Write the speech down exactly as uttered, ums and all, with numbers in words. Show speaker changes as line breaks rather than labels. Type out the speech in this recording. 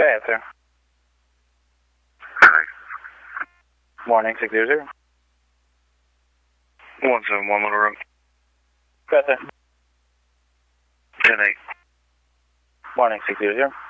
Go ahead, sir.
Hi.
Morning, six zero zero.
one seven one Little Rock.
Go ahead, sir.
ten eight.
Morning, six zero zero.